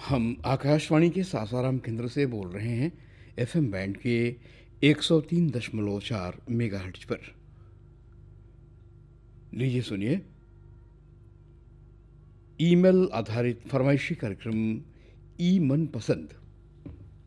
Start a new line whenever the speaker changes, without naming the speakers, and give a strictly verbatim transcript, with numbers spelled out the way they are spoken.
हम आकाशवाणी के सासाराम केंद्र से बोल रहे हैं एफएम बैंड के एक सौ तीन दशमलव चार मेगाहर्ट्ज पर। लीजिए सुनिए ईमेल आधारित फरमाइशी कार्यक्रम ई मन पसंद।